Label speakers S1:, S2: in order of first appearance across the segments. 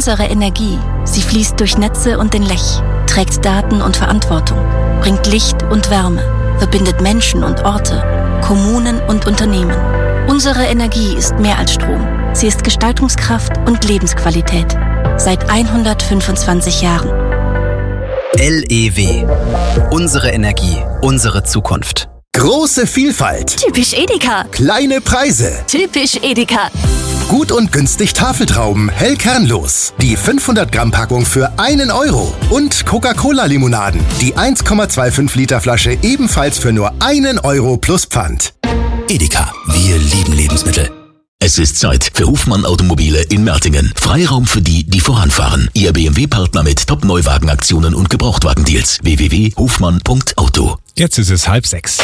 S1: Unsere Energie, sie fließt durch Netze und den Lech, trägt Daten und Verantwortung, bringt Licht und Wärme, verbindet Menschen und Orte, Kommunen und Unternehmen. Unsere Energie ist mehr als Strom. Sie ist Gestaltungskraft und Lebensqualität. Seit 125 Jahren.
S2: LEW. Unsere Energie, unsere Zukunft.
S3: Große Vielfalt.
S4: Typisch Edeka.
S3: Kleine Preise.
S4: Typisch Edeka.
S3: Gut und günstig Tafeltrauben, hell kernlos. Die 500 Gramm Packung für 1 Euro. Und Coca-Cola-Limonaden. Die 1,25 Liter Flasche ebenfalls für nur 1 Euro plus Pfand.
S5: Edeka. Wir lieben Lebensmittel. Es ist Zeit für Hofmann Automobile in Mertingen. Freiraum für die, die voranfahren. Ihr BMW-Partner mit Top-Neuwagenaktionen und Gebrauchtwagendeals. www.hofmann.auto.
S6: Jetzt ist es 5:30.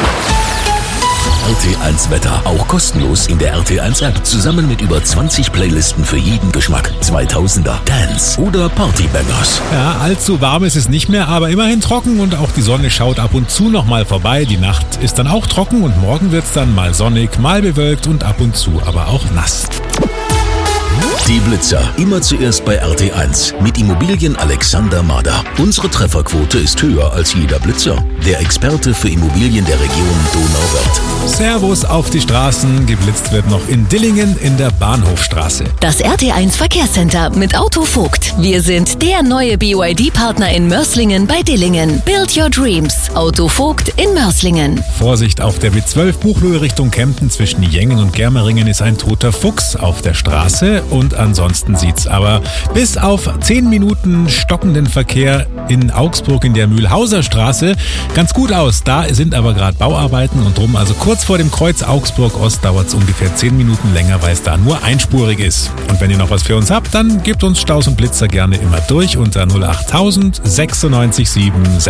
S5: RT1 Wetter, auch kostenlos in der RT1 App, zusammen mit über 20 Playlisten für jeden Geschmack. 2000er, Dance oder Partybangers.
S6: Ja, allzu warm ist es nicht mehr, aber immerhin trocken und auch die Sonne schaut ab und zu noch mal vorbei. Die Nacht ist dann auch trocken und morgen wird's dann mal sonnig, mal bewölkt und ab und zu aber auch nass.
S5: Die Blitzer, immer zuerst bei RT1 mit Immobilien Alexander Mader. Unsere Trefferquote ist höher als jeder Blitzer. Der Experte für Immobilien der Region Donauwörth.
S6: Servus auf die Straßen. Geblitzt wird noch in Dillingen in der Bahnhofstraße.
S4: Das RT1 Verkehrscenter mit Auto Vogt. Wir sind der neue BYD-Partner in Mörslingen bei Dillingen. Build your dreams. Auto Vogt in Mörslingen.
S6: Vorsicht auf der B12 Buchloe Richtung Kempten zwischen Jengen und Germeringen ist ein toter Fuchs auf der Straße und ansonsten sieht's aber bis auf 10 Minuten stockenden Verkehr in Augsburg in der Mühlhauser Straße ganz gut aus. Da sind aber gerade Bauarbeiten und drum, also kurz vor dem Kreuz Augsburg Ost dauert es ungefähr 10 Minuten länger, weil es da nur einspurig ist. Und wenn ihr noch was für uns habt, dann gebt uns Staus und Blitzer gerne immer durch unter 08000 96 7